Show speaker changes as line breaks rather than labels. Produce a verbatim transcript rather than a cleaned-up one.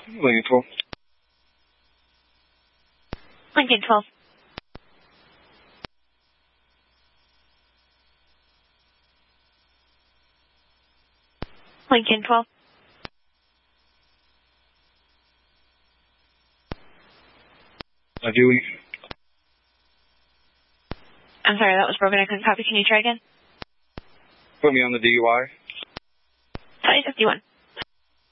Lincoln twelve.
Lincoln twelve. Lincoln twelve.
Uh, Dewey.
I'm sorry, that was broken. I couldn't copy. Can you try again?
Put me on the D U I.
twenty fifty-one.